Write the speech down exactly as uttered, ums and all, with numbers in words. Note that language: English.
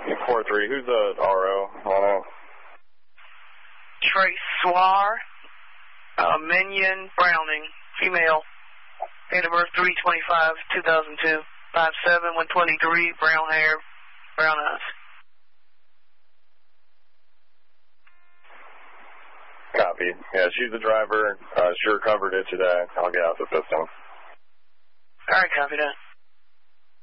four three, who's the R O? Oh. Trace Swar, uh, Minion Browning, female, date of birth three twenty-five two thousand two, five seven, one twenty-three, brown hair, brown eyes. Copied. Yeah, she's the driver. Uh, she recovered it today. I'll get out the system. All right, copy that.